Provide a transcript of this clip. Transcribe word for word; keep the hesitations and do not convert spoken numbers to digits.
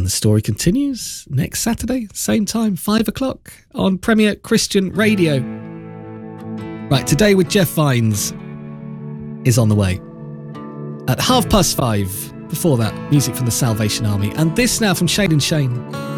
And the story continues next Saturday, same time, five o'clock on Premier Christian Radio. Right, Today with Jeff Vines is on the way at half past five. Before that, music from the Salvation Army. And this now from Shane and Shane.